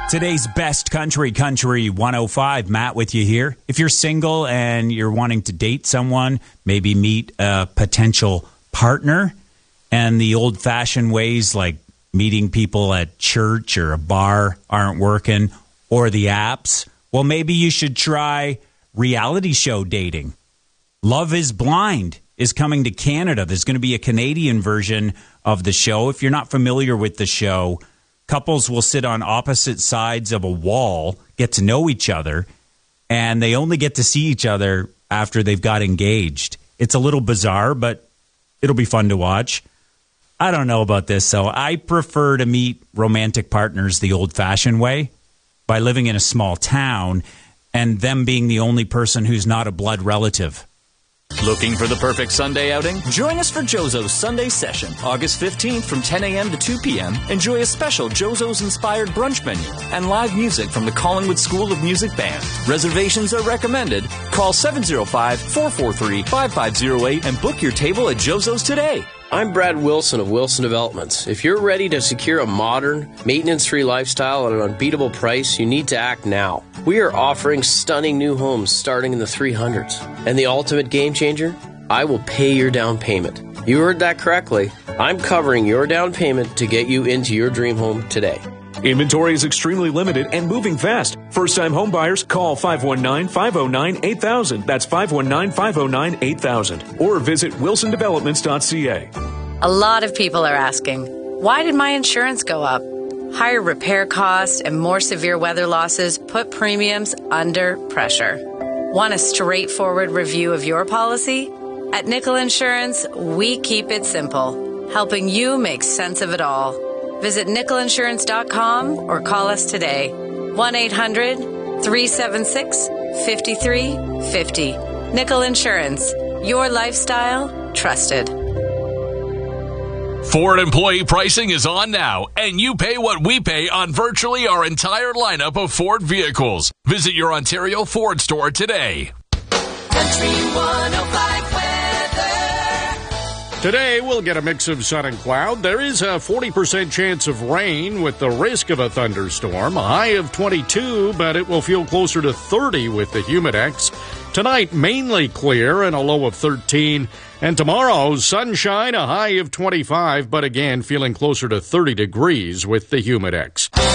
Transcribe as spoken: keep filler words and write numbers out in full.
Today's best country, Country one oh five. Matt with you here. If you're single and you're wanting to date someone, maybe meet a potential partner, and the old-fashioned ways like meeting people at church or a bar aren't working, or the apps, well, maybe you should try reality show dating. Love is Blind is coming to Canada. There's going to be a Canadian version of the show. If you're not familiar with the show, couples will sit on opposite sides of a wall, get to know each other, and they only get to see each other after they've got engaged. It's a little bizarre, but it'll be fun to watch. I don't know about this, so I prefer to meet romantic partners the old-fashioned way, by living in a small town and them being the only person who's not a blood relative. Looking for the perfect Sunday outing? Join us for Jozo's Sunday Session, August fifteenth from ten a.m. to two p.m. Enjoy a special Jozo's-inspired brunch menu and live music from the Collingwood School of Music Band. Reservations are recommended. Call seven oh five, four four three, five five oh eight and book your table at Jozo's today. I'm Brad Wilson of Wilson Developments. If you're ready to secure a modern, maintenance-free lifestyle at an unbeatable price, you need to act now. We are offering stunning new homes starting in the three hundreds. And the ultimate game changer? I will pay your down payment. You heard that correctly. I'm covering your down payment to get you into your dream home today. Inventory is extremely limited and moving fast. First-time home buyers, call five one nine, five oh nine, eight thousand. That's five one nine, five oh nine, eight thousand. Or visit wilson developments dot c a. A lot of people are asking, why did my insurance go up? Higher repair costs and more severe weather losses put premiums under pressure. Want a straightforward review of your policy? At Nickel Insurance, we keep it simple, helping you make sense of it all. Visit nickel insurance dot com or call us today. one eight hundred, three seven six, five three five zero. Nickel Insurance. Your lifestyle, trusted. Ford employee pricing is on now, and you pay what we pay on virtually our entire lineup of Ford vehicles. Visit your Ontario Ford store today. Country one oh five weather. Today, we'll get a mix of sun and cloud. There is a forty percent chance of rain with the risk of a thunderstorm. A high of twenty-two, but it will feel closer to thirty with the Humidex. Tonight, mainly clear and a low of thirteen. And tomorrow, sunshine, a high of twenty-five, but again, feeling closer to thirty degrees with the Humidex.